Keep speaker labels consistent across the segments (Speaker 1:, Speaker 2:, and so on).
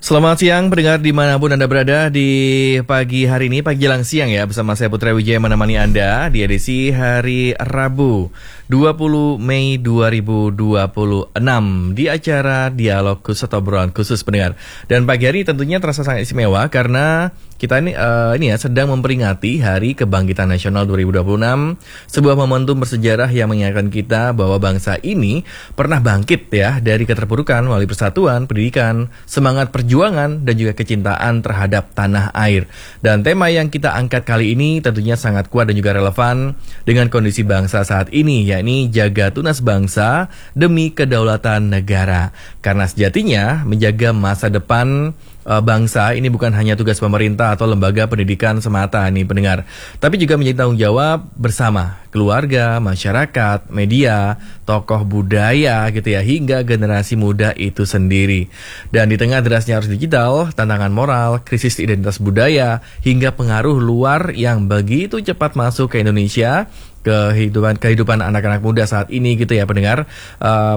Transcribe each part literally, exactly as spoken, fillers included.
Speaker 1: Selamat siang pendengar dimanapun Anda berada di pagi hari ini, pagi jelang siang ya, bersama saya Putra Wijaya menemani Anda di edisi hari Rabu dua puluh Mei dua ribu dua puluh enam di acara Dialog Khusus atau obrolan khusus pendengar. Dan pagi hari tentunya terasa sangat istimewa karena kita ini uh, ini ya sedang memperingati Hari Kebangkitan Nasional dua ribu dua puluh enam, sebuah momentum bersejarah yang mengingatkan kita bahwa bangsa ini pernah bangkit ya dari keterpurukan melalui persatuan, pendidikan, semangat perjuangan dan juga kecintaan terhadap tanah air. Dan tema yang kita angkat kali ini tentunya sangat kuat dan juga relevan dengan kondisi bangsa saat ini, yakni jaga tunas bangsa demi kedaulatan negara. Karena sejatinya menjaga masa depan bangsa ini bukan hanya tugas pemerintah atau lembaga pendidikan semata nih pendengar, tapi juga menjadi tanggung jawab bersama keluarga, masyarakat, media, tokoh budaya gitu ya, hingga generasi muda itu sendiri. Dan di tengah derasnya arus digital, tantangan moral, krisis identitas budaya, hingga pengaruh luar yang begitu cepat masuk ke Indonesia, kehidupan kehidupan anak-anak muda saat ini gitu ya pendengar, uh,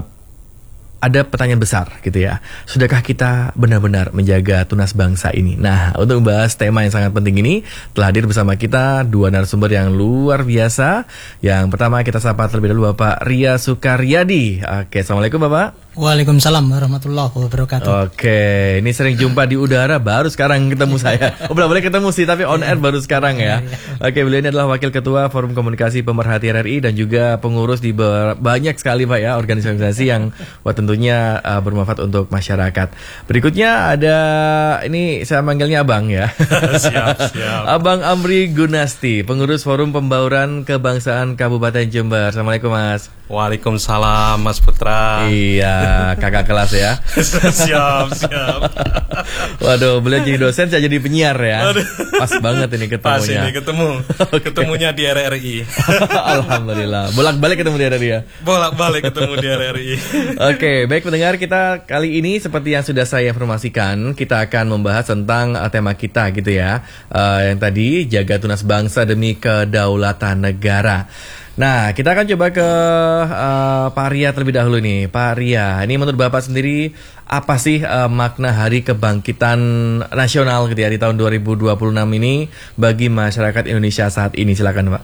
Speaker 1: ada pertanyaan besar gitu ya. Sudahkah kita benar-benar menjaga tunas bangsa ini? Nah, untuk membahas tema yang sangat penting ini telah hadir bersama kita dua narasumber yang luar biasa. Yang pertama kita sapa terlebih dahulu Bapak Ria Sukaryadi. Oke, Assalamualaikum Bapak.
Speaker 2: Waalaikumsalam warahmatullahi wabarakatuh.
Speaker 1: Oke, ini sering jumpa di udara, baru sekarang ketemu saya. Oh, belum boleh ketemu sih, tapi on air baru sekarang ya. Oke, beliau ini adalah Wakil Ketua Forum Komunikasi Pemerhati R R I dan juga pengurus di banyak sekali Pak ya, organisasi yang wah, tentunya uh, bermanfaat untuk masyarakat. Berikutnya ada, ini saya manggilnya Abang ya. Siap, siap. Abang Amri Gunasti, pengurus Forum Pembauran Kebangsaan Kabupaten Jember. Assalamualaikum Mas.
Speaker 3: Waalaikumsalam Mas Putra.
Speaker 1: Iya, kakak kelas ya.
Speaker 3: Siap, siap.
Speaker 1: Waduh, beliau jadi dosen, saya jadi penyiar ya. Pas banget ini ketemunya.
Speaker 3: Pas ini ketemu. Okay. Ketemunya di R R I.
Speaker 1: Alhamdulillah. Bolak-balik ketemu di R R I ya.
Speaker 3: Bolak-balik ketemu di R R I.
Speaker 1: Oke, baik pendengar, kita kali ini seperti yang sudah saya informasikan, kita akan membahas tentang uh, tema kita gitu ya. Uh, yang tadi jaga tunas bangsa demi kedaulatan negara. Nah, kita akan coba ke uh, Pak Ria terlebih dahulu nih. Pak Ria, ini menurut Bapak sendiri apa sih uh, makna Hari Kebangkitan Nasional gitu ya di tahun dua ribu dua puluh enam ini bagi masyarakat Indonesia saat ini? Silakan Pak.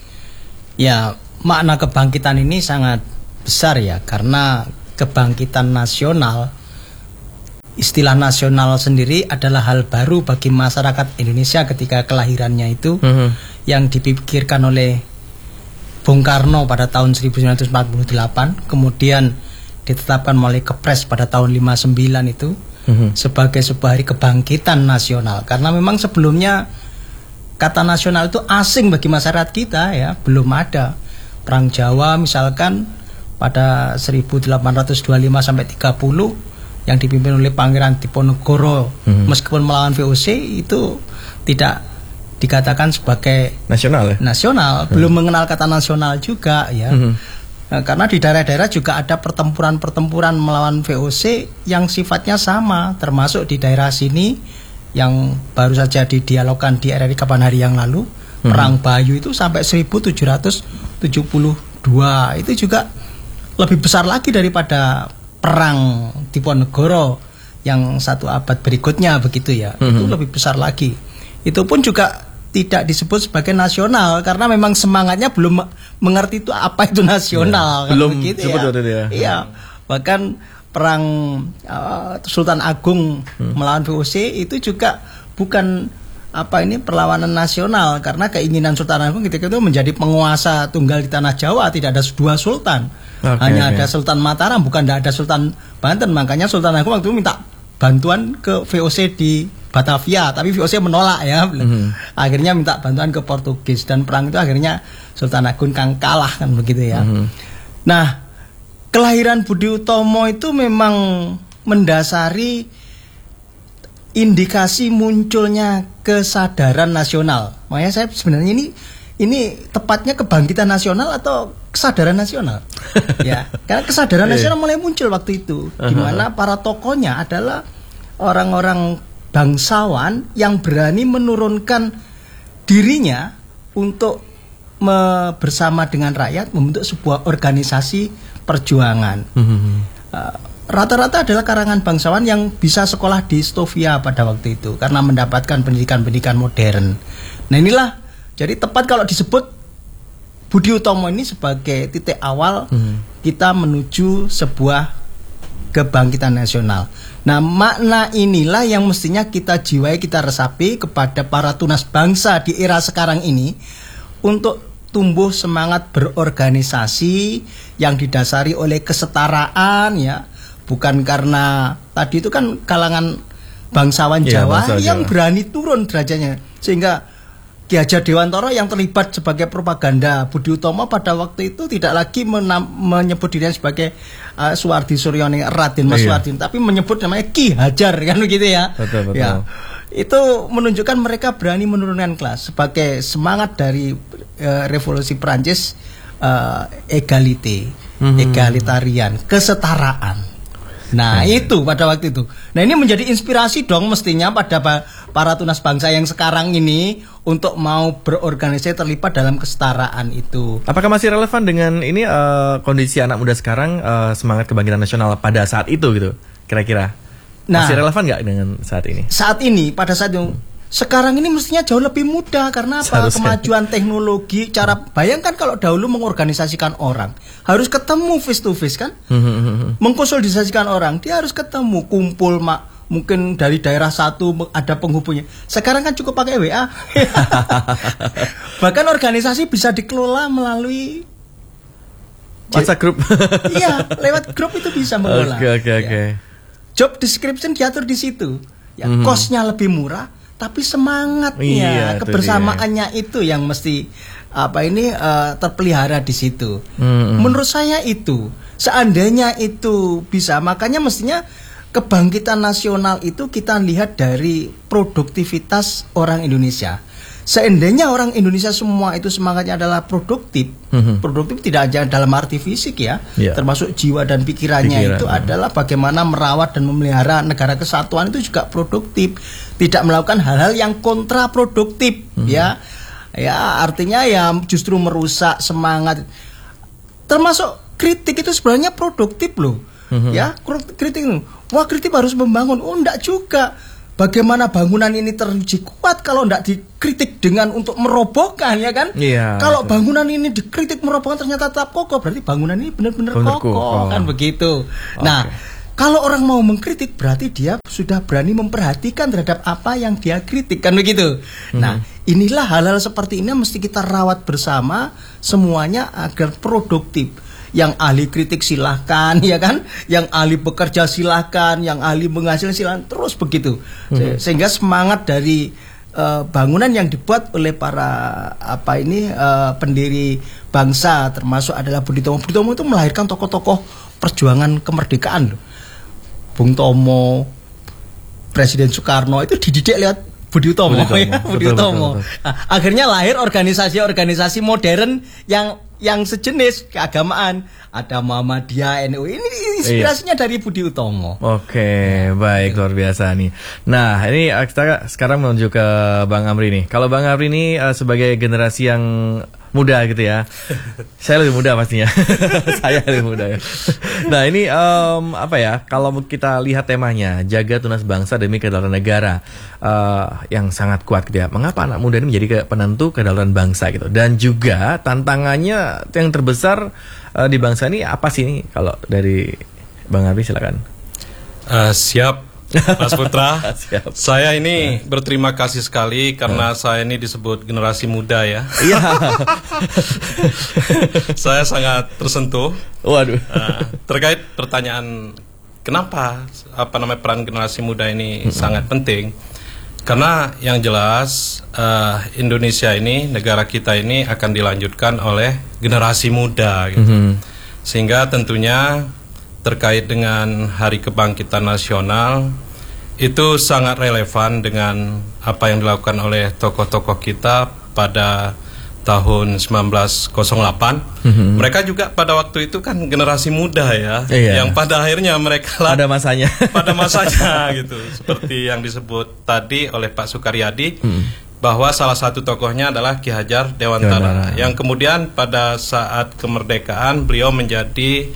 Speaker 2: Ya, makna kebangkitan ini sangat besar ya, karena kebangkitan nasional, istilah nasional sendiri adalah hal baru bagi masyarakat Indonesia ketika kelahirannya itu, mm-hmm. yang dipikirkan oleh Bung Karno pada tahun seribu sembilan ratus empat puluh delapan, kemudian ditetapkan melalui Kepres pada tahun lima puluh sembilan itu, mm-hmm. sebagai sebuah hari kebangkitan nasional. Karena memang sebelumnya kata nasional itu asing bagi masyarakat kita ya, belum ada. Perang Jawa misalkan pada seribu delapan ratus dua puluh lima sampai tiga puluh yang dipimpin oleh Pangeran Diponegoro, mm-hmm. meskipun melawan V O C itu tidak dikatakan sebagai
Speaker 1: nasional ya?
Speaker 2: Nasional, hmm. belum mengenal kata nasional juga ya. Hmm. Nah, karena di daerah-daerah juga ada pertempuran-pertempuran melawan V O C yang sifatnya sama, termasuk di daerah sini yang baru saja didialogkan di R R I kapan hari yang lalu, hmm. Perang Bayu itu sampai seribu tujuh ratus tujuh puluh dua. Itu juga lebih besar lagi daripada Perang Diponegoro yang satu abad berikutnya begitu ya. Hmm. Itu lebih besar lagi. Itu pun juga tidak disebut sebagai nasional karena memang semangatnya belum mengerti itu apa itu nasional,
Speaker 1: ya, kan belum
Speaker 2: begitu
Speaker 1: sebut
Speaker 2: ya.
Speaker 1: Ya.
Speaker 2: Iya, bahkan perang uh, Sultan Agung hmm. melawan V O C itu juga bukan apa ini perlawanan nasional karena keinginan Sultan Agung ketika itu menjadi penguasa tunggal di tanah Jawa, tidak ada dua sultan, okay, hanya okay. ada Sultan Mataram, bukan tidak ada Sultan Banten. Makanya Sultan Agung waktu itu minta bantuan ke V O C di Batavia, tapi V O C menolak ya. Mm-hmm. Akhirnya minta bantuan ke Portugis dan perang itu akhirnya Sultan Agung kang kalah kan begitu ya. Mm-hmm. Nah, kelahiran Budi Utomo itu memang mendasari indikasi munculnya kesadaran nasional. Makanya saya sebenarnya ini ini tepatnya kebangkitan nasional atau kesadaran nasional. Ya, karena kesadaran nasional mulai muncul waktu itu, di mana para tokohnya adalah orang-orang bangsawan yang berani menurunkan dirinya untuk me, bersama dengan rakyat membentuk sebuah organisasi perjuangan. Mm-hmm. uh, rata-rata adalah karangan bangsawan yang bisa sekolah di Stovia pada waktu itu karena mendapatkan pendidikan-pendidikan modern. Nah inilah jadi tepat kalau disebut Budi Utomo ini sebagai titik awal hmm. kita menuju sebuah kebangkitan nasional. Nah makna inilah yang mestinya kita jiwai, kita resapi kepada para tunas bangsa di era sekarang ini untuk tumbuh semangat berorganisasi yang didasari oleh kesetaraan ya. Bukan karena tadi itu kan kalangan bangsawan
Speaker 1: ya,
Speaker 2: Jawa
Speaker 1: bangsa
Speaker 2: yang
Speaker 1: Jawa.
Speaker 2: berani turun derajatnya. Sehingga Ki Hajar Dewantara yang terlibat sebagai propaganda Budi Utomo pada waktu itu tidak lagi menam, menyebut dirinya sebagai uh, Suwardi Suryoning Raden Mas
Speaker 1: iya.
Speaker 2: Suwardi, tapi menyebut namanya Ki Hajar kan begitu ya.
Speaker 1: Betul, betul.
Speaker 2: Ya. Itu menunjukkan mereka berani menurunkan kelas sebagai semangat dari uh, revolusi Perancis, uh, egalite, mm-hmm. egalitarian, kesetaraan. Nah hmm. itu pada waktu itu. Nah ini menjadi inspirasi dong mestinya pada pa- para tunas bangsa yang sekarang ini untuk mau berorganisasi terlibat dalam kesetaraan itu.
Speaker 1: Apakah masih relevan dengan ini uh, kondisi anak muda sekarang, uh, semangat kebangkitan nasional pada saat itu gitu kira-kira?
Speaker 2: Nah,
Speaker 1: masih relevan nggak dengan saat ini?
Speaker 2: Saat ini pada saat itu hmm. sekarang ini mestinya jauh lebih mudah karena apa?
Speaker 1: Seharusnya.
Speaker 2: Kemajuan teknologi. Cara bayangkan kalau dahulu mengorganisasikan orang harus ketemu face to face kan, mengkonsolidasikan orang dia harus ketemu, kumpul mak mungkin dari daerah satu ada penghubungnya. Sekarang kan cukup pakai W A. Bahkan organisasi bisa dikelola melalui
Speaker 1: WhatsApp group.
Speaker 2: Iya, lewat grup itu bisa mengelola.
Speaker 1: Oke oke oke.
Speaker 2: Job description diatur di situ. Ya,
Speaker 1: Mhm.
Speaker 2: kosnya lebih murah, tapi semangatnya,
Speaker 1: Iya, itu
Speaker 2: kebersamaannya itu, yang mesti apa ini uh, terpelihara di situ.
Speaker 1: Mhm.
Speaker 2: Menurut saya itu, seandainya itu bisa, makanya mestinya kebangkitan nasional itu kita lihat dari produktivitas orang Indonesia. Seandainya orang Indonesia semua itu semangatnya adalah produktif,
Speaker 1: Mhm.
Speaker 2: produktif tidak hanya dalam arti fisik ya,
Speaker 1: Yeah.
Speaker 2: termasuk jiwa dan pikirannya
Speaker 1: Pikiran,
Speaker 2: itu
Speaker 1: ya.
Speaker 2: adalah bagaimana merawat dan memelihara negara kesatuan itu juga produktif, tidak melakukan hal-hal yang kontraproduktif,
Speaker 1: Mhm.
Speaker 2: ya, ya artinya ya justru merusak semangat. Termasuk kritik itu sebenarnya produktif loh,
Speaker 1: Mhm.
Speaker 2: ya kritik, wah kritik harus membangun, oh enggak juga. Bagaimana bangunan ini teruji kuat kalau tidak dikritik dengan untuk merobohkan, ya kan?
Speaker 1: Iya,
Speaker 2: kalau
Speaker 1: betul.
Speaker 2: bangunan ini dikritik merobohkan ternyata tetap kokoh, berarti bangunan ini benar-benar
Speaker 1: Benar
Speaker 2: kokoh,
Speaker 1: kokoh.
Speaker 2: kan begitu.
Speaker 1: Oke.
Speaker 2: Nah, kalau orang mau mengkritik berarti dia sudah berani memperhatikan terhadap apa yang dia kritik, kan begitu.
Speaker 1: Hmm.
Speaker 2: Nah, inilah hal-hal seperti ini yang mesti kita rawat bersama semuanya agar produktif. Yang ahli kritik silahkan, ya kan? Yang ahli bekerja silahkan, yang ahli menghasilkan silahkan, terus begitu. Se- Sehingga semangat dari uh, bangunan yang dibuat oleh para apa ini uh, pendiri bangsa, termasuk adalah Budi Utomo. Budi Utomo itu melahirkan tokoh-tokoh perjuangan kemerdekaan loh. Bung Tomo, Presiden Soekarno itu dididik lewat Budi Utomo,
Speaker 1: Budi Utomo.
Speaker 2: ya, Budi
Speaker 1: Betul,
Speaker 2: Utomo.
Speaker 1: betul, betul.
Speaker 2: Nah, akhirnya lahir organisasi-organisasi modern yang yang sejenis keagamaan, ada Muhammadiyah, N U. Ini inspirasinya dari Budi Utomo.
Speaker 1: Oke, baik, luar biasa nih. Nah, ini uh, kita sekarang menuju ke Bang Amri nih. Kalau Bang Amri ini uh, sebagai generasi yang muda gitu ya. Saya lebih muda pastinya. Saya lebih muda ya. Nah, ini um, apa ya? Kalau kita lihat temanya, jaga tunas bangsa demi kedaulatan negara, uh, yang sangat kuat gitu ya. Mengapa anak muda ini menjadi ke- penentu kedaulatan bangsa gitu? Dan juga tantangannya yang terbesar uh, di bangsa ini apa sih ini? Kalau dari Bang Amri silakan.
Speaker 3: Eh, siap, Mas Putra.
Speaker 1: Siap.
Speaker 3: Saya ini berterima kasih sekali karena saya ini disebut generasi muda ya.
Speaker 1: Iya.
Speaker 3: Saya sangat tersentuh.
Speaker 1: Waduh.
Speaker 3: Eh, terkait pertanyaan kenapa apa namanya peran generasi muda ini sangat penting. Karena yang jelas eh, Indonesia ini, negara kita ini akan dilanjutkan oleh generasi muda gitu.
Speaker 1: Mhm.
Speaker 3: Sehingga tentunya terkait dengan Hari Kebangkitan Nasional itu sangat relevan dengan apa yang dilakukan oleh tokoh-tokoh kita pada tahun sembilan belas nol delapan.
Speaker 1: Mhm.
Speaker 3: Mereka juga pada waktu itu kan generasi muda ya,
Speaker 1: Iya.
Speaker 3: yang pada akhirnya mereka lah
Speaker 1: Ada masanya.
Speaker 3: pada masanya gitu. Seperti yang disebut tadi oleh Pak Sukaryadi,
Speaker 1: Hmm.
Speaker 3: bahwa salah satu tokohnya adalah Ki Hajar Dewantara,
Speaker 1: Dewantara.
Speaker 3: yang kemudian pada saat kemerdekaan beliau menjadi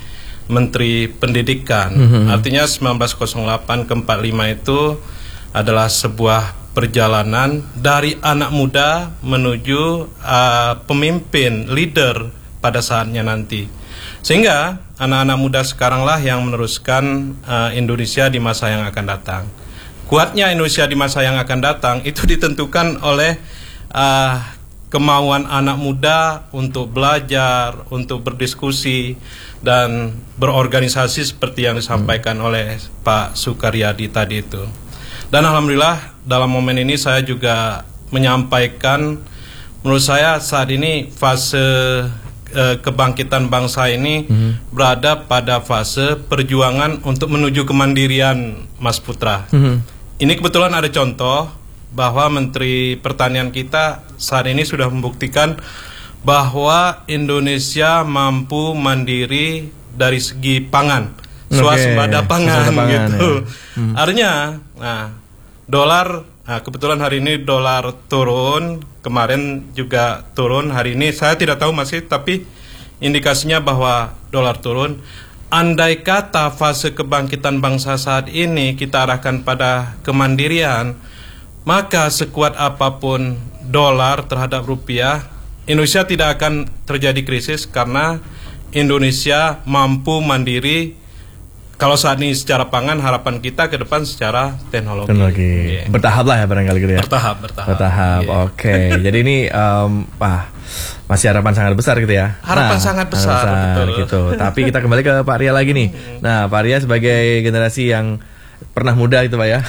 Speaker 3: Menteri Pendidikan. Mm-hmm. Artinya sembilan belas nol delapan ke empat puluh lima itu adalah sebuah perjalanan dari anak muda menuju uh, pemimpin, leader pada saatnya nanti. Sehingga anak-anak muda sekaranglah yang meneruskan uh, Indonesia di masa yang akan datang. Kuatnya Indonesia di masa yang akan datang itu ditentukan oleh uh, kemauan anak muda untuk belajar, untuk berdiskusi, dan berorganisasi seperti yang disampaikan hmm. oleh Pak Sukaryadi tadi itu. Dan alhamdulillah dalam momen ini saya juga menyampaikan, menurut saya saat ini fase eh, kebangkitan bangsa ini hmm. berada pada fase perjuangan untuk menuju kemandirian, Mas Putra. Hmm. Ini kebetulan ada contoh bahwa Menteri Pertanian kita saat ini sudah membuktikan bahwa Indonesia mampu mandiri dari segi pangan, swasembada okay. pangan, pangan gitu. Ya. Hmm. Artinya, nah, dolar, nah, kebetulan hari ini dolar turun, kemarin juga turun, hari ini saya tidak tahu masih, tapi indikasinya bahwa dolar turun. Andai kata fase kebangkitan bangsa saat ini kita arahkan pada kemandirian, maka sekuat apapun dolar terhadap rupiah, Indonesia tidak akan terjadi krisis karena Indonesia mampu mandiri. Kalau saat ini secara pangan, harapan kita ke depan secara teknologi. Teknologi.
Speaker 1: Yeah. Bertahap lah ya barangkali gitu ya.
Speaker 3: Bertahap, bertahap.
Speaker 1: Bertahap. Yeah. Oke. Okay. Jadi ini um, ah, masih harapan sangat besar gitu ya.
Speaker 3: Harapan nah, sangat besar,
Speaker 1: besar
Speaker 3: betul.
Speaker 1: Gitu. Tapi kita kembali ke Pak Ria lagi nih. Nah, Pak Ria sebagai generasi yang pernah muda itu Pak ya.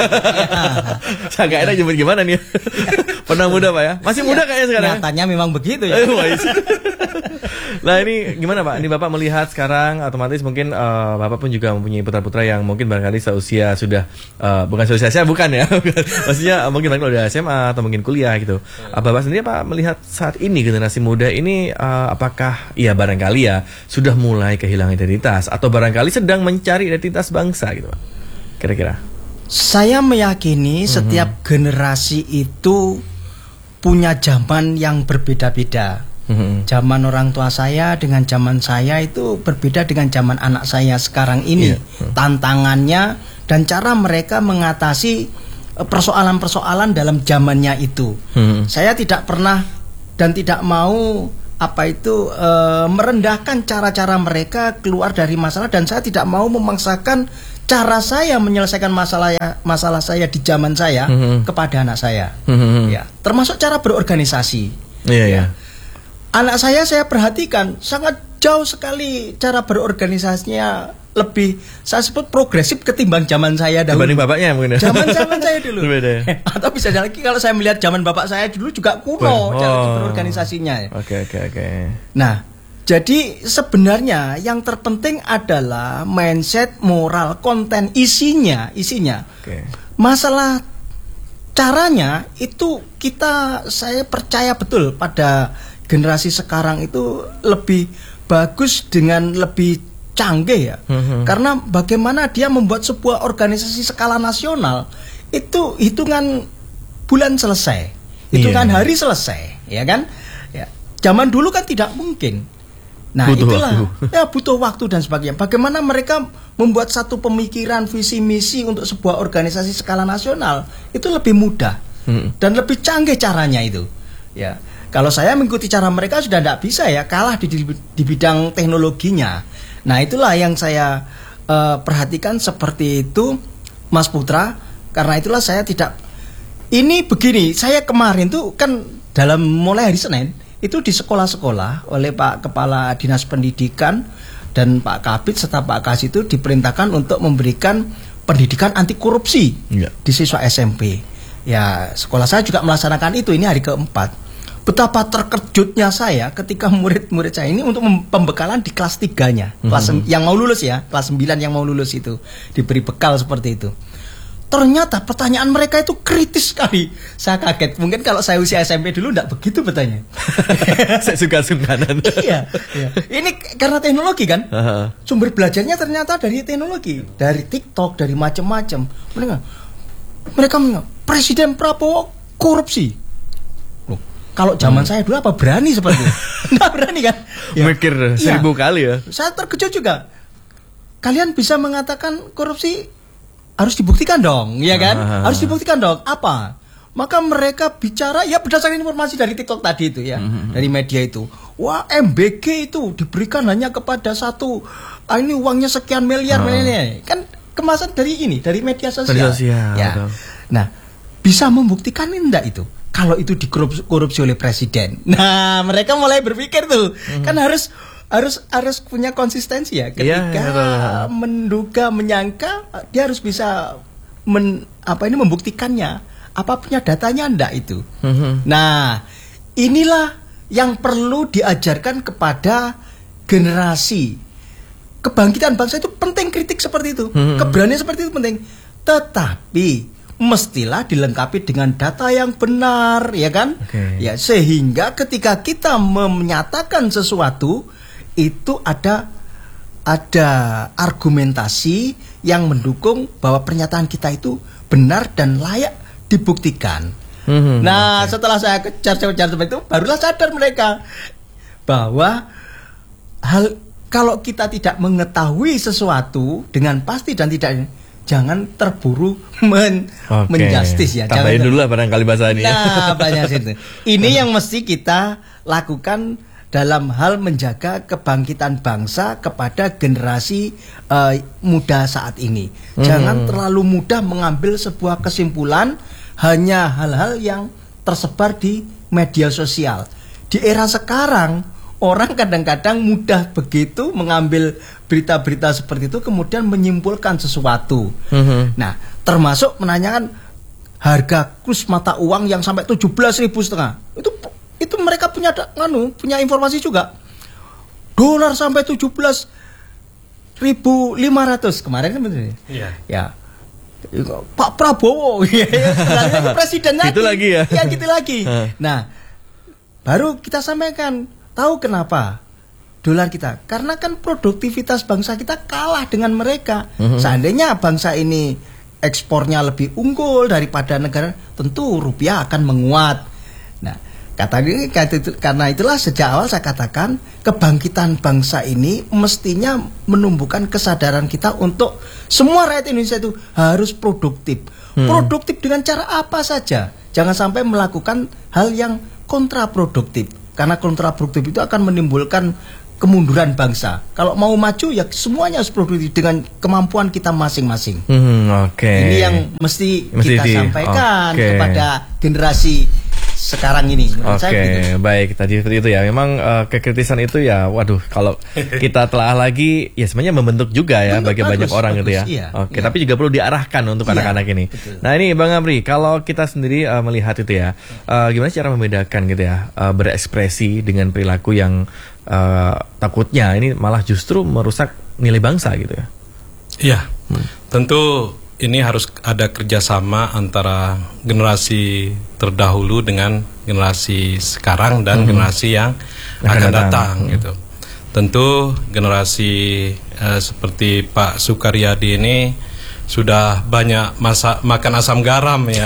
Speaker 1: Saya gak enak nyebut gimana nih. Pernah muda Pak ya. Masih muda kayaknya sekarang.
Speaker 2: Nyatanya memang begitu ya.
Speaker 1: Nah ini gimana Pak? Ini Bapak melihat sekarang otomatis mungkin uh, Bapak pun juga mempunyai putra-putra yang mungkin barangkali seusia sudah uh, bukan seusia saya bukan ya. Maksudnya uh, mungkin barangkali udah S M A atau mungkin kuliah gitu. Uh, Bapak sendiri Pak melihat saat ini generasi muda ini uh, apakah ya barangkali ya sudah mulai kehilangan identitas atau barangkali sedang mencari identitas bangsa gitu Pak? Kira-kira.
Speaker 2: Saya meyakini mm-hmm. setiap generasi itu punya zaman yang berbeda-beda. Mm-hmm. Zaman orang tua saya dengan zaman saya itu berbeda dengan zaman anak saya sekarang ini. Yeah. Mm-hmm. Tantangannya dan cara mereka mengatasi persoalan-persoalan dalam zamannya itu. Mm-hmm. Saya tidak pernah dan tidak mau apa itu e, merendahkan cara-cara mereka keluar dari masalah, dan saya tidak mau memaksakan cara saya menyelesaikan masalah masalah saya di zaman saya mm-hmm. kepada anak saya. Mm-hmm. Ya, termasuk cara berorganisasi.
Speaker 1: Yeah, ya. Yeah.
Speaker 2: Anak saya saya perhatikan sangat jauh sekali cara berorganisasinya, lebih saya sebut progresif ketimbang zaman saya dahulu.
Speaker 1: Dibanding bapaknya mungkin.
Speaker 2: Zaman zaman saya dulu. Atau bisa lagi kalau saya melihat zaman bapak saya dulu juga kuno oh. cara berorganisasinya.
Speaker 1: Oke oke oke.
Speaker 2: Nah, jadi sebenarnya yang terpenting adalah mindset, moral, konten, isinya, isinya. Okay. Masalah caranya itu kita, saya percaya betul pada generasi sekarang itu lebih bagus dengan lebih canggih ya. Mm-hmm. Karena bagaimana dia membuat sebuah organisasi skala nasional itu hitungan bulan selesai, hitungan yeah. hari selesai, ya kan? Ya. Zaman dulu kan tidak mungkin. Nah, butuh itulah waktu. Ya butuh waktu dan sebagainya. Bagaimana mereka membuat satu pemikiran visi misi untuk sebuah organisasi skala nasional itu lebih mudah hmm. dan lebih canggih caranya itu. Ya, kalau saya mengikuti cara mereka sudah tidak bisa ya, kalah di, di, di bidang teknologinya. Nah, itulah yang saya uh, perhatikan seperti itu, Mas Putra. Karena itulah saya tidak. Ini begini, saya kemarin tuh kan dalam mulai hari Senin itu di sekolah-sekolah oleh Pak Kepala Dinas Pendidikan dan Pak Kabid serta Pak Kas itu diperintahkan untuk memberikan pendidikan anti korupsi ya. Di siswa S M P. Ya, sekolah saya juga melaksanakan itu, ini hari keempat. Betapa terkejutnya saya ketika murid-murid saya ini untuk pembekalan di kelas tiganya, mm-hmm. kelas yang mau lulus ya, kelas sembilan yang mau lulus itu diberi bekal seperti itu. Ternyata pertanyaan mereka itu kritis sekali. Saya kaget. Mungkin kalau saya usia S M P dulu tidak begitu bertanya.
Speaker 1: Saya suka sungkanan.
Speaker 2: Iya, iya. Ini karena teknologi kan. Uh-huh. Sumber belajarnya ternyata dari teknologi, dari TikTok, dari macam-macam. Mereka, mereka bilang, Presiden Prabowo korupsi. Loh, kalau zaman hmm. saya dulu apa berani seperti itu? Nggak berani kan?
Speaker 1: Ya. Mikir seribu ya. kali ya.
Speaker 2: Saya terkejut juga. kalian bisa mengatakan korupsi harus dibuktikan dong, ya kan? Ah. Harus dibuktikan dong. Apa? Maka mereka bicara ya berdasarkan informasi dari TikTok tadi itu ya, mm-hmm. dari media itu. Wah, M B G itu diberikan hanya kepada satu, ah, ini uangnya sekian miliar, ah. miliar. Kan kemasan dari ini, dari media sosial. Media sosial ya. Betul. Nah, bisa membuktikan enggak itu? Kalau itu dikorupsi oleh presiden. Nah, mereka mulai berpikir tuh, mm-hmm. kan harus harus harus punya konsistensi ya ketika ya, menduga menyangka dia harus bisa men, apa ini membuktikannya, apa punya datanya enggak itu. Mm-hmm. Nah, inilah yang perlu diajarkan kepada generasi. Kebangkitan bangsa itu penting, kritik seperti itu, mm-hmm. keberanian seperti itu penting, tetapi mestilah dilengkapi dengan data yang benar, ya kan? Okay. Ya, sehingga ketika kita menyatakan sesuatu itu ada ada argumentasi yang mendukung bahwa pernyataan kita itu benar dan layak dibuktikan. Mm-hmm, nah, okay. setelah saya kejar-kejar seperti itu, barulah sadar mereka bahwa hal kalau kita tidak mengetahui sesuatu dengan pasti dan tidak, jangan terburu men okay. menjustis ya.
Speaker 1: Tambahin dulu lah barangkali bahasa ini.
Speaker 2: Nah, banyak itu. Ini yang mesti kita lakukan dalam hal menjaga kebangkitan bangsa kepada generasi uh, muda saat ini. Hmm. Jangan terlalu mudah mengambil sebuah kesimpulan hanya hal-hal yang tersebar di media sosial. Di era sekarang, orang kadang-kadang mudah begitu mengambil berita-berita seperti itu kemudian menyimpulkan sesuatu. Hmm. Nah, termasuk menanyakan harga kurs mata uang yang sampai tujuh belas ribu setengah. Itu itu mereka punya nganu, punya informasi juga. Dolar sampai tujuh belas ribu lima ratus kemarin kan betul ya? Ya. Pak Prabowo ya, presiden lagi.
Speaker 1: Itu lagi ya.
Speaker 2: Ya gitu lagi. Nah, baru kita sampaikan, tahu kenapa dolar kita? Karena kan produktivitas bangsa kita kalah dengan mereka. Uh-huh. Seandainya bangsa ini ekspornya lebih unggul daripada negara, tentu rupiah akan menguat. Nah, Kata ini, karena itulah sejak awal saya katakan kebangkitan bangsa ini mestinya menumbuhkan kesadaran kita untuk semua rakyat Indonesia itu harus produktif. Hmm. Produktif dengan cara apa saja. Jangan sampai melakukan hal yang kontraproduktif. Karena kontraproduktif itu akan menimbulkan kemunduran bangsa. Kalau mau maju ya semuanya harus produktif dengan kemampuan kita masing-masing.
Speaker 1: Hmm, Oke. Okay.
Speaker 2: Ini yang mesti, mesti kita di, sampaikan okay. kepada generasi sekarang ini.
Speaker 1: Oke, okay, baik. Tadi seperti itu ya. Memang uh, kekritisan itu ya, waduh, kalau kita telah lagi, ya sebenarnya membentuk juga ya bagi banyak orang bagus, gitu ya. Iya, Oke, okay, iya. Tapi juga perlu diarahkan untuk iya, anak-anak ini. Betul. Nah ini Bang Amri, kalau kita sendiri uh, melihat itu ya, uh, gimana cara membedakan gitu ya, uh, berekspresi dengan perilaku yang uh, takutnya ini malah justru merusak nilai bangsa gitu ya?
Speaker 3: Iya, hmm. tentu ini harus ada kerjasama antara generasi terdahulu dengan generasi sekarang dan mm-hmm. generasi yang akan, akan datang, datang mm. gitu. Tentu generasi eh, seperti Pak Sukaryadi ini sudah banyak masa, makan asam garam ya.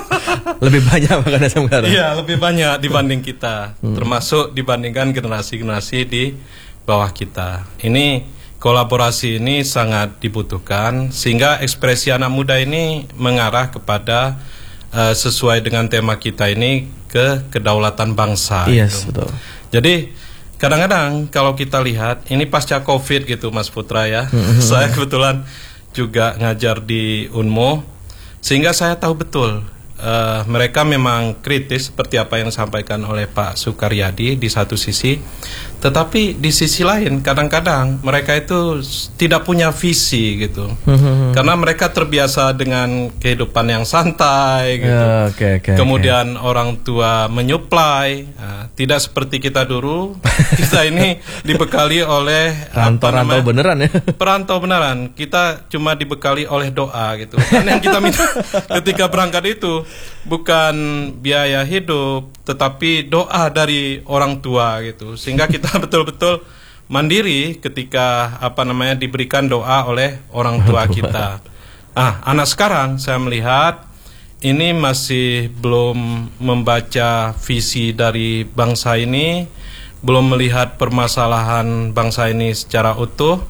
Speaker 1: Lebih banyak makan asam garam.
Speaker 3: Iya, lebih banyak dibanding kita, mm. termasuk dibandingkan generasi-generasi di bawah kita. Ini kolaborasi ini sangat dibutuhkan sehingga ekspresi anak muda ini mengarah kepada uh, sesuai dengan tema kita ini ke kedaulatan bangsa.
Speaker 1: Yes,
Speaker 3: gitu.
Speaker 1: Betul.
Speaker 3: Jadi kadang-kadang kalau kita lihat ini pasca Covid gitu Mas Putra ya. Mm-hmm. Saya kebetulan juga ngajar di Unmo sehingga saya tahu betul uh, mereka memang kritis seperti apa yang disampaikan oleh Pak Sukaryadi di satu sisi. Tetapi di sisi lain kadang-kadang mereka itu tidak punya visi gitu, hmm. karena mereka terbiasa dengan kehidupan yang santai gitu. Yeah, okay, okay, kemudian okay. orang tua menyuplai, nah, tidak seperti kita dulu. Kita ini dibekali oleh
Speaker 1: rantau-rantau beneran ya.
Speaker 3: Perantau beneran. Kita cuma dibekali oleh doa gitu. Dan yang kita minta ketika berangkat itu bukan biaya hidup, tetapi doa dari orang tua gitu, sehingga kita betul-betul mandiri ketika apa namanya diberikan doa oleh orang tua kita. Ah, anak sekarang saya melihat ini masih belum membaca visi dari bangsa ini, belum melihat permasalahan bangsa ini secara utuh,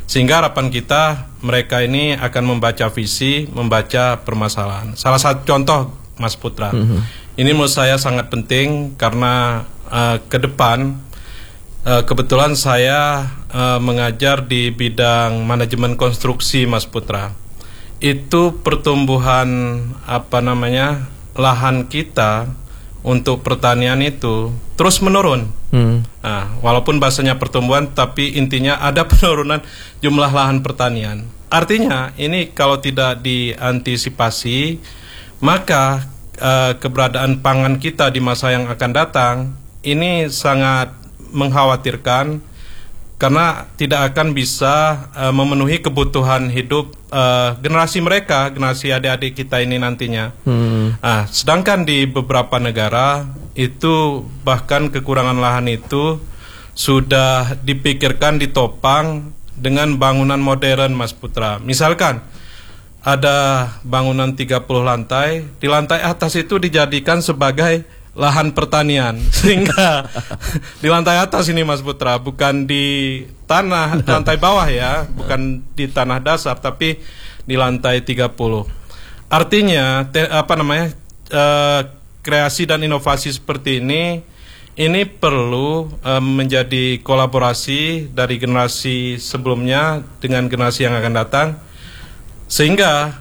Speaker 3: Sehingga harapan kita mereka ini akan membaca visi, membaca permasalahan. Salah satu contoh Mas Putra, mm-hmm. ini menurut saya sangat penting karena uh, ke depan uh, kebetulan saya uh, mengajar di bidang manajemen konstruksi Mas Putra. Itu pertumbuhan apa namanya lahan kita untuk pertanian itu terus menurun. Hmm. Nah, walaupun bahasanya pertumbuhan, tapi intinya ada penurunan jumlah lahan pertanian. Artinya ini kalau tidak diantisipasi, maka uh, keberadaan pangan kita di masa yang akan datang ini sangat mengkhawatirkan karena tidak akan bisa uh, memenuhi kebutuhan hidup uh, generasi mereka, generasi adik-adik kita ini nantinya. Hmm. Nah, sedangkan di beberapa negara itu bahkan kekurangan lahan itu sudah dipikirkan ditopang dengan bangunan modern, Mas Putra. Misalkan ada bangunan tiga puluh lantai, di lantai atas itu dijadikan sebagai lahan pertanian, sehingga di lantai atas ini Mas Putra, bukan di tanah lantai bawah ya, bukan di tanah dasar, tapi di lantai tiga puluh. Artinya te, apa namanya uh, kreasi dan inovasi seperti ini ini perlu uh, menjadi kolaborasi dari generasi sebelumnya dengan generasi yang akan datang, sehingga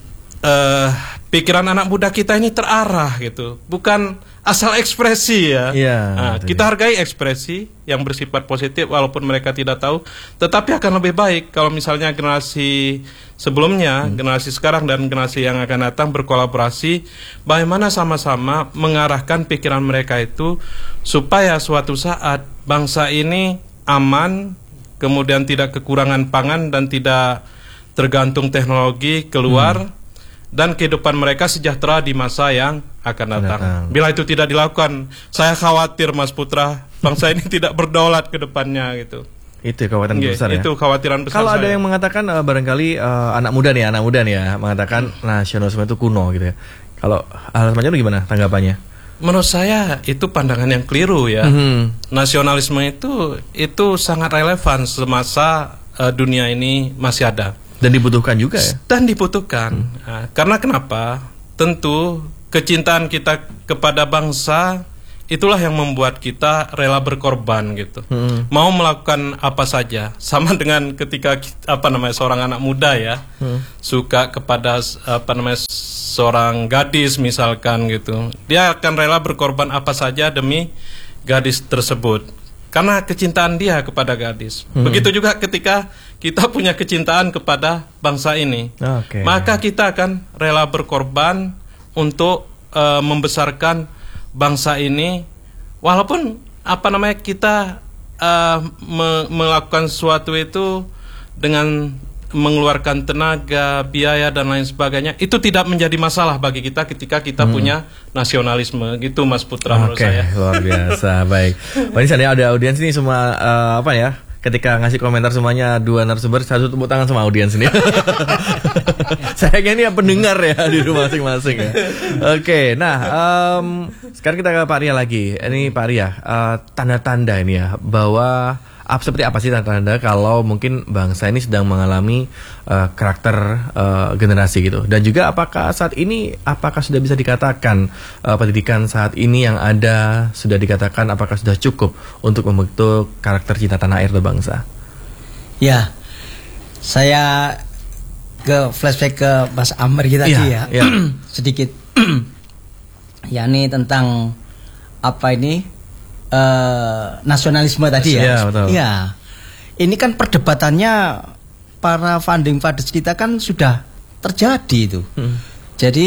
Speaker 3: uh, pikiran anak muda kita ini terarah gitu, bukan asal ekspresi ya.
Speaker 1: Yeah,
Speaker 3: nah, kita hargai ekspresi yang bersifat positif walaupun mereka tidak tahu, tetapi akan lebih baik kalau misalnya generasi sebelumnya, hmm. generasi sekarang dan generasi yang akan datang berkolaborasi, bagaimana sama-sama mengarahkan pikiran mereka itu supaya suatu saat bangsa ini aman, kemudian tidak kekurangan pangan dan tidak tergantung teknologi keluar. Hmm. Dan kehidupan mereka sejahtera di masa yang akan datang. datang. Bila itu tidak dilakukan, saya khawatir Mas Putra, bangsa ini tidak berdaulat ke depannya gitu.
Speaker 1: Itu kekhawatiran
Speaker 3: yeah,
Speaker 1: besar ya.
Speaker 3: Itu kekhawatiran besar.
Speaker 1: Kalau
Speaker 3: saya.
Speaker 1: ada yang mengatakan uh, barangkali uh, anak muda nih, anak muda nih ya, mengatakan hmm. nasionalisme itu kuno gitu ya. Kalau hal semacam itu gimana tanggapannya?
Speaker 3: Menurut saya itu pandangan yang keliru ya. Mm-hmm. Nasionalisme itu itu sangat relevan semasa uh, dunia ini masih ada.
Speaker 1: Dan dibutuhkan juga ya?
Speaker 3: Dan dibutuhkan. Hmm. Nah, karena kenapa? Tentu kecintaan kita kepada bangsa itulah yang membuat kita rela berkorban gitu. Hmm. Mau melakukan apa saja. Sama dengan ketika apa namanya seorang anak muda ya, hmm. suka kepada apa namanya seorang gadis misalkan gitu. Dia akan rela berkorban apa saja demi gadis tersebut. Karena kecintaan dia kepada gadis. Hmm. Begitu juga ketika kita punya kecintaan kepada bangsa ini. Okay. Maka kita akan rela berkorban untuk uh, membesarkan bangsa ini. Walaupun apa namanya kita uh, me- melakukan sesuatu itu dengan mengeluarkan tenaga, biaya dan lain sebagainya, itu tidak menjadi masalah bagi kita ketika kita hmm. punya nasionalisme gitu Mas Putra.
Speaker 1: Oke,
Speaker 3: menurut saya.
Speaker 1: Luar biasa. Baik. Pak Nisan ya, ada audiens ini semua uh, apa ya? Ketika ngasih komentar semuanya dua narasumber, satu tepuk tangan sama audiens ini. Saya kira ini ya pendengar ya di rumah masing-masing ya. Oke, nah um, sekarang kita ke Pak Ria lagi. Ini Pak Ria, uh, tanda-tanda ini ya bahwa Apa, seperti apa sih tanda-tanda kalau mungkin bangsa ini sedang mengalami uh, karakter uh, generasi gitu? Dan juga apakah saat ini, apakah sudah bisa dikatakan uh, pendidikan saat ini yang ada sudah dikatakan apakah sudah cukup untuk membentuk karakter cinta tanah air dan bangsa?
Speaker 2: Ya, saya ke flashback ke Mas Amr kita tadi ya, ya. sedikit, yakni tentang apa ini? Uh, nasionalisme tadi ya,
Speaker 1: ya, betul.
Speaker 2: ya. Ini kan perdebatannya para founding fathers kita kan sudah terjadi itu. Hmm. Jadi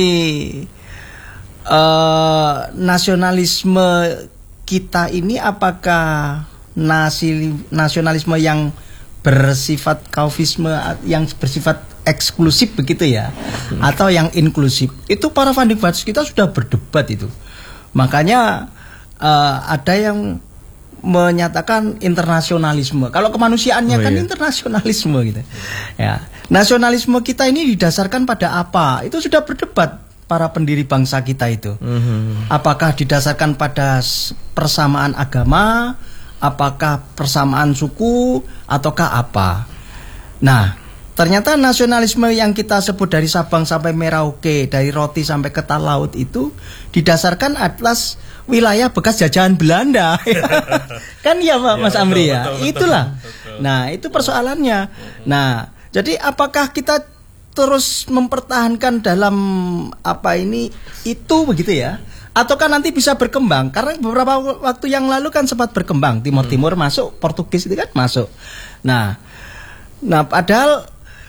Speaker 2: uh, nasionalisme kita ini apakah nasi, nasionalisme yang bersifat kaufisme, yang bersifat eksklusif begitu ya, hmm. atau yang inklusif? Itu para founding fathers kita sudah berdebat itu. Makanya Uh, ada yang menyatakan internasionalisme. Kalau kemanusiaannya oh, kan iya. internasionalisme gitu. Ya, nasionalisme kita ini didasarkan pada apa? Itu sudah berdebat para pendiri bangsa kita itu. Mm-hmm. Apakah didasarkan pada persamaan agama, apakah persamaan suku, ataukah apa? Nah, ternyata nasionalisme yang kita sebut dari Sabang sampai Merauke, dari roti sampai ke Talaut itu didasarkan atas wilayah bekas jajahan Belanda. Kan ya Pak, Mas
Speaker 3: ya,
Speaker 2: Amri
Speaker 3: betul,
Speaker 2: ya.
Speaker 3: betul,
Speaker 2: Itulah.
Speaker 3: betul.
Speaker 2: Nah, itu persoalannya. Nah, jadi apakah kita terus mempertahankan dalam apa ini itu begitu ya? Ataukah nanti bisa berkembang? Karena beberapa waktu yang lalu kan sempat berkembang. Timur Timur hmm. masuk, Portugis itu kan masuk. Nah, nah padahal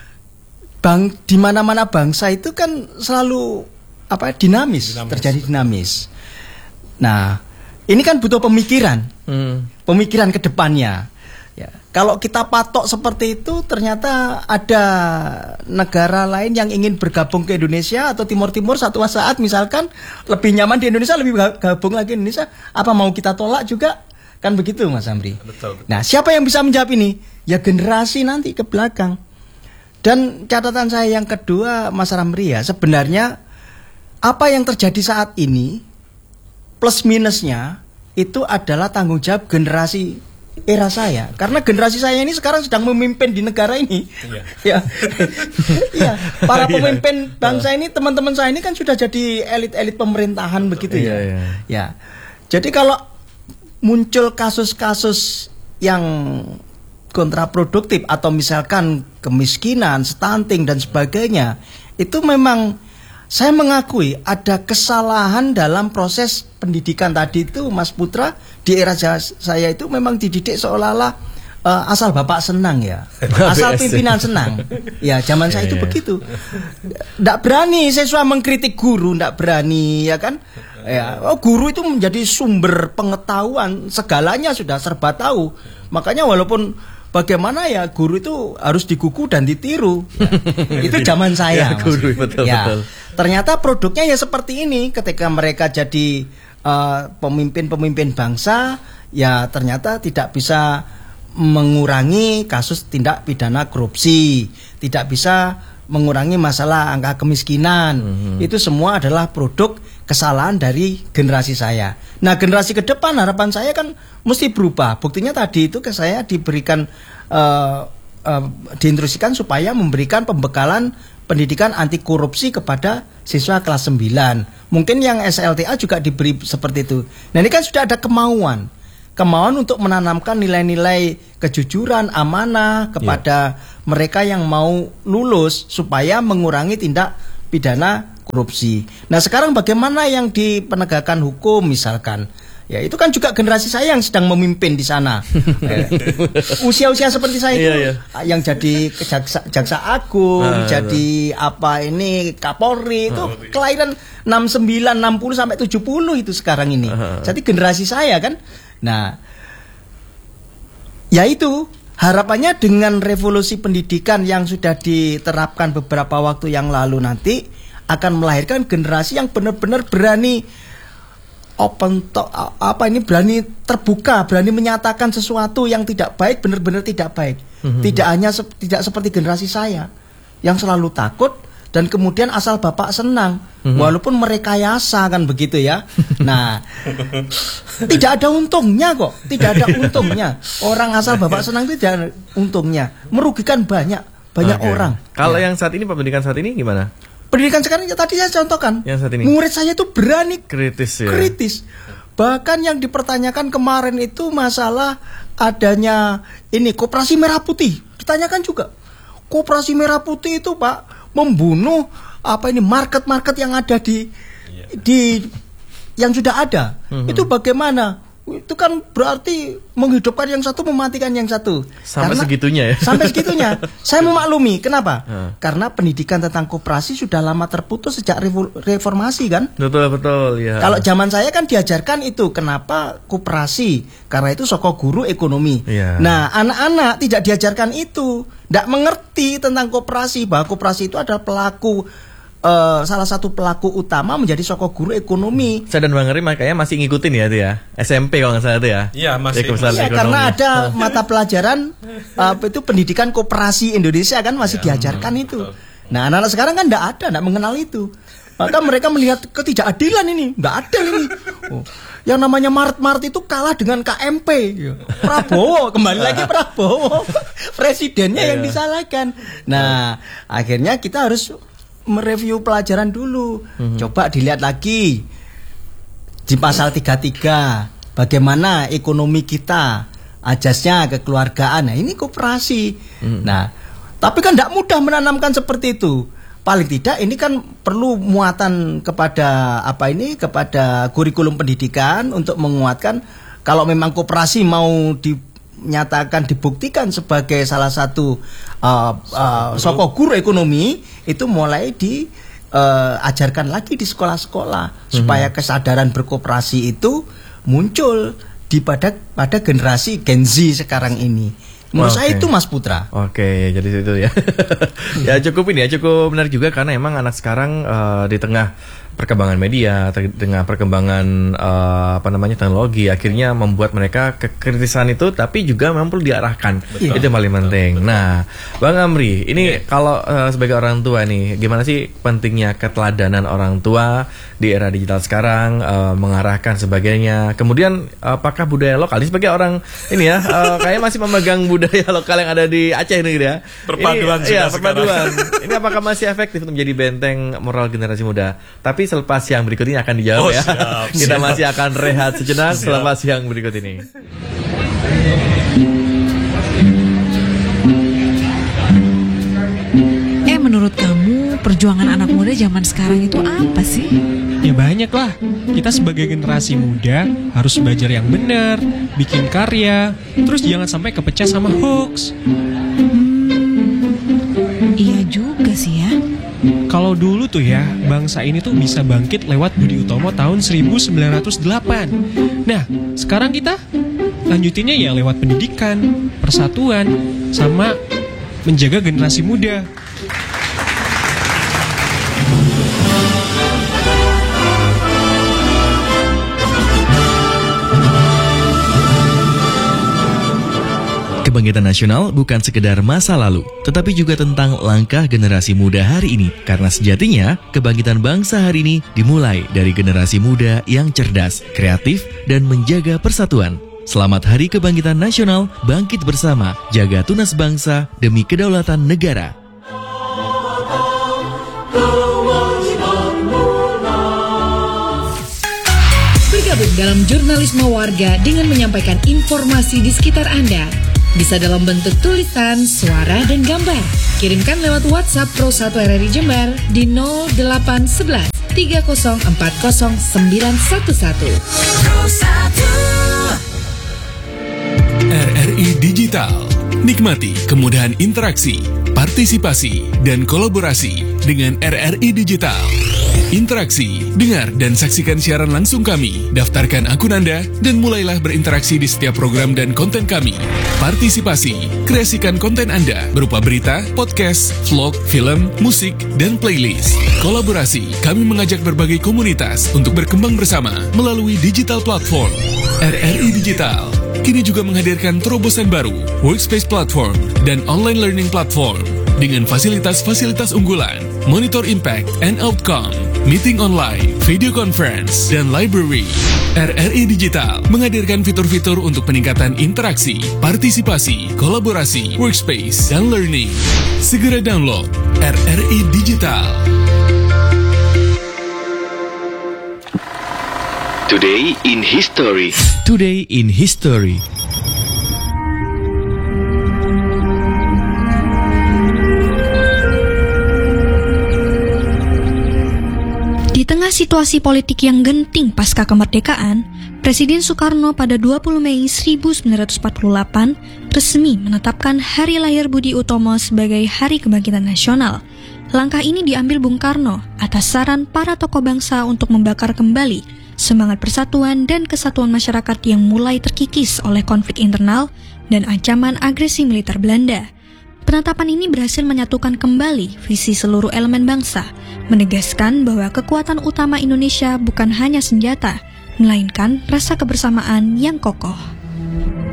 Speaker 2: bang di mana-mana bangsa itu kan selalu apa dinamis, dinamis. terjadi dinamis. Nah, ini kan butuh pemikiran, hmm. pemikiran ke depannya. Ya, kalau kita patok seperti itu, ternyata ada negara lain yang ingin bergabung ke Indonesia atau Timur Timur satu saat misalkan lebih nyaman di Indonesia, lebih gabung lagi di Indonesia, apa mau kita tolak juga? Kan begitu Mas Amri.
Speaker 3: Betul, betul.
Speaker 2: Nah, siapa yang bisa menjawab ini? Ya generasi nanti ke belakang. Dan catatan saya yang kedua Mas Amri ya, sebenarnya apa yang terjadi saat ini plus minusnya itu adalah tanggung jawab generasi era saya, karena generasi saya ini sekarang sedang memimpin di negara ini. Iya. Ya. Ya, para pemimpin bangsa ini, teman-teman saya ini kan sudah jadi elit-elit pemerintahan begitu ya.
Speaker 1: Iya, iya.
Speaker 2: Ya. Jadi kalau muncul kasus-kasus yang kontraproduktif atau misalkan kemiskinan, stunting dan sebagainya, itu memang saya mengakui ada kesalahan dalam proses pendidikan tadi itu, Mas Putra. Di era saya itu memang dididik seolah-olah uh, asal bapak senang ya, asal pimpinan senang. Ya, zaman saya itu begitu. Nggak berani siswa mengkritik guru, nggak berani ya kan. Ya, oh, guru itu menjadi sumber pengetahuan, segalanya sudah serba tahu. Makanya walaupun bagaimana ya, guru itu harus digugu dan ditiru. Ya, itu zaman saya.
Speaker 1: Ya, guru, betul,
Speaker 2: ya.
Speaker 1: betul.
Speaker 2: Ternyata produknya ya seperti ini. Ketika mereka jadi uh, pemimpin-pemimpin bangsa, ya ternyata tidak bisa mengurangi kasus tindak pidana korupsi, tidak bisa mengurangi masalah angka kemiskinan. Mm-hmm. Itu semua adalah produk kesalahan dari generasi saya. Nah, generasi ke depan harapan saya kan mesti berubah. Buktinya tadi itu ke saya diberikan uh, uh, diinstruksikan supaya memberikan pembekalan pendidikan anti korupsi kepada siswa kelas sembilan. Mungkin yang S L T A juga diberi seperti itu. Nah, ini kan sudah ada kemauan. Kemauan untuk menanamkan nilai-nilai kejujuran, amanah kepada yeah. mereka yang mau lulus supaya mengurangi tindak pidana korupsi. Nah, sekarang bagaimana yang di penegakan hukum misalkan? Ya, itu kan juga generasi saya yang sedang memimpin di sana. eh, usia-usia seperti saya itu, iya, iya. yang jadi jaksa, jaksa agung, nah, jadi nah. apa ini Kapolri, itu oh, kelahiran enam puluh sembilan, enam puluh sampai tujuh puluh itu sekarang ini. Uh-huh. Jadi generasi saya kan. Nah, ya itu harapannya dengan revolusi pendidikan yang sudah diterapkan beberapa waktu yang lalu nanti akan melahirkan generasi yang benar-benar berani open talk, apa ini berani terbuka, berani menyatakan sesuatu yang tidak baik benar-benar tidak baik. Mm-hmm. Tidak hanya se- tidak seperti generasi saya yang selalu takut dan kemudian asal bapak senang, mm-hmm. walaupun merekayasa kan begitu ya. Nah, tidak ada untungnya kok, tidak ada untungnya. Orang asal bapak senang itu tidak ada untungnya, merugikan banyak banyak okay. orang.
Speaker 1: Kalau
Speaker 2: ya.
Speaker 1: yang saat ini Pak, pendidikan saat ini gimana?
Speaker 2: Pendidikan sekarang ya, tadi saya contohkan.
Speaker 1: Yang saat ini.
Speaker 2: Murid saya itu berani
Speaker 1: kritis ya.
Speaker 2: Kritis. Bahkan yang dipertanyakan kemarin itu masalah adanya ini Koperasi Merah Putih. Ditanyakan juga. Koperasi Merah Putih itu Pak membunuh apa ini market-market yang ada di yeah. di yang sudah ada. Mm-hmm. Itu bagaimana? Itu kan berarti menghidupkan yang satu, mematikan yang satu.
Speaker 1: Sampai
Speaker 2: Karena,
Speaker 1: segitunya ya?
Speaker 2: Sampai segitunya. Saya memaklumi. Kenapa?
Speaker 1: Hmm.
Speaker 2: Karena pendidikan tentang koperasi sudah lama terputus sejak reformasi kan?
Speaker 1: Betul, betul. Ya.
Speaker 2: Kalau zaman saya kan diajarkan itu. Kenapa koperasi? Karena itu soko guru ekonomi. Ya. Nah, anak-anak tidak diajarkan itu. Tidak mengerti tentang koperasi. Bahwa koperasi itu adalah pelaku Uh, salah satu pelaku utama menjadi soko guru ekonomi.
Speaker 1: Saya dan Bang Eri makanya masih ngikutin ya itu ya. S M P kalau nggak salah itu ya.
Speaker 3: Iya masih.
Speaker 2: Iya, karena ada mata pelajaran uh, itu pendidikan koperasi Indonesia kan masih ya, diajarkan hmm, itu. Betul. Nah, anak-anak sekarang kan nggak ada, nggak mengenal itu. Maka mereka melihat ketidakadilan ini, nggak ada ini. Oh. Yang namanya Maret-Maret itu kalah dengan K M P. Prabowo, kembali lagi Prabowo. Presidennya yang disalahkan. Nah, akhirnya kita harus mereview pelajaran dulu. Mm-hmm. Coba dilihat lagi di pasal tiga puluh tiga. Bagaimana ekonomi kita, ajasnya kekeluargaan. Nah, ini koperasi. Mm-hmm. Nah, tapi kan tidak mudah menanamkan seperti itu. Paling tidak ini kan perlu muatan kepada apa ini kepada kurikulum pendidikan untuk menguatkan kalau memang koperasi mau dinyatakan dibuktikan sebagai salah satu uh, uh, sokok guru ekonomi, itu mulai diajarkan uh, lagi di sekolah-sekolah mm-hmm. supaya kesadaran berkoperasi itu muncul di pada pada generasi Gen Z sekarang ini. Menurut okay. saya itu Mas Putra.
Speaker 1: Oke, okay, jadi itu ya. Ya cukup ini ya, cukup menarik juga karena emang anak sekarang uh, di tengah perkembangan media, dengan perkembangan uh, apa namanya teknologi, akhirnya membuat mereka kekritisan itu, tapi juga mampu diarahkan. Betul. Itu yang paling penting. Betul. Nah, Bang Amri, ini yeah. kalau uh, sebagai orang tua nih, gimana sih pentingnya keteladanan orang tua di era digital sekarang, uh, mengarahkan sebagainya. Kemudian apakah budaya lokal ini sebagai orang ini ya, uh, kayaknya masih memegang budaya lokal yang ada di Aceh ini ya.
Speaker 3: Perpaduan
Speaker 1: ini, ya, perpaduan. Ini apakah masih efektif untuk menjadi benteng moral generasi muda? Tapi selepas yang berikut ini akan dijawab oh, ya. Siap, Kita siap. masih akan rehat sejenak selepas yang berikut ini.
Speaker 4: Eh, menurut kamu perjuangan anak muda zaman sekarang itu apa sih?
Speaker 5: Ya banyak lah. Kita sebagai generasi muda harus belajar yang benar, bikin karya, terus jangan sampai kepecah sama hoax.
Speaker 4: Hmm, iya juga sih ya.
Speaker 5: Kalau dulu tuh ya, bangsa ini tuh bisa bangkit lewat Budi Utomo tahun seribu sembilan ratus delapan. Nah, sekarang kita lanjutinnya ya lewat pendidikan, persatuan, sama menjaga generasi muda.
Speaker 1: Kebangkitan nasional bukan sekedar masa lalu, tetapi juga tentang langkah generasi muda hari ini. Karena sejatinya, kebangkitan bangsa hari ini dimulai dari generasi muda yang cerdas, kreatif, dan menjaga persatuan. Selamat Hari Kebangkitan Nasional, bangkit bersama, jaga tunas bangsa demi kedaulatan negara.
Speaker 6: Bergabung dalam jurnalisme warga dengan menyampaikan informasi di sekitar Anda. Bisa dalam bentuk tulisan, suara, dan gambar. Kirimkan lewat WhatsApp Pro satu R R I Jember di nol delapan satu satu tiga nol empat nol sembilan satu satu.
Speaker 7: R R I Digital. Nikmati kemudahan interaksi, partisipasi, dan kolaborasi dengan R R I Digital. Interaksi, dengar dan saksikan siaran langsung kami, daftarkan akun Anda, dan mulailah berinteraksi di setiap program dan konten kami. Partisipasi, kreasikan konten Anda berupa berita, podcast, vlog, film, musik, dan playlist. Kolaborasi, kami mengajak berbagai komunitas untuk berkembang bersama melalui digital platform. R R I Digital kini juga menghadirkan terobosan baru, workspace platform, dan online learning platform dengan fasilitas-fasilitas unggulan, monitor impact and outcome, meeting online, video conference, dan library. R R I Digital menghadirkan fitur-fitur untuk peningkatan interaksi, partisipasi, kolaborasi, workspace, dan learning. Segera download R R I Digital.
Speaker 8: Today in History.
Speaker 1: Today in History.
Speaker 9: Di tengah situasi politik yang genting pasca kemerdekaan, Presiden Soekarno pada dua puluh Mei seribu sembilan ratus empat puluh delapan resmi menetapkan Hari Lahir Budi Utomo sebagai Hari Kebangkitan Nasional. Langkah ini diambil Bung Karno atas saran para tokoh bangsa untuk membakar kembali semangat persatuan dan kesatuan masyarakat yang mulai terkikis oleh konflik internal dan ancaman agresi militer Belanda. Penetapan ini berhasil menyatukan kembali visi seluruh elemen bangsa, menegaskan bahwa kekuatan utama Indonesia bukan hanya senjata, melainkan rasa kebersamaan yang kokoh.